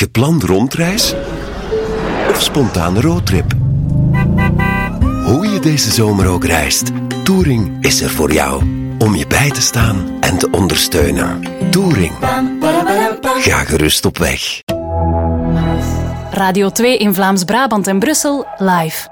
Gepland rondreis? Of spontane roadtrip? Hoe je deze zomer ook reist, Touring is er voor jou. Om je bij te staan en te ondersteunen. Touring. Ga gerust op weg. Radio 2 in Vlaams-Brabant en Brussel live.